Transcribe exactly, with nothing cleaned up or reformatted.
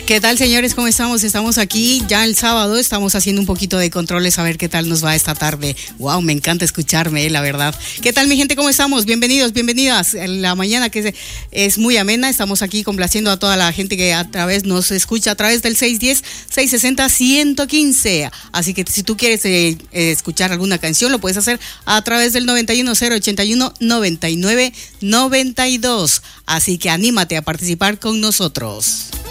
¿Qué tal, señores? ¿Cómo estamos? Estamos aquí ya el sábado, estamos haciendo un poquito de controles a ver qué tal nos va esta tarde. Wow, me encanta escucharme, eh, la verdad. ¿Qué tal, mi gente? ¿Cómo estamos? Bienvenidos, bienvenidas. La mañana que es, es muy amena, estamos aquí complaciendo a toda la gente que a través nos escucha a través del seis uno cero, seis seis cero, uno uno cinco. Así que si tú quieres eh, eh, escuchar alguna canción, lo puedes hacer a través del noventa y uno cero ochenta y uno noventa y nueve noventa y dos. Así que anímate a participar con nosotros.